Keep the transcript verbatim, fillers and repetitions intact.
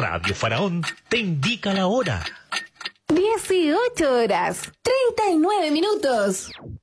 Radio Faraón te indica la hora. dieciocho horas, treinta y nueve minutos.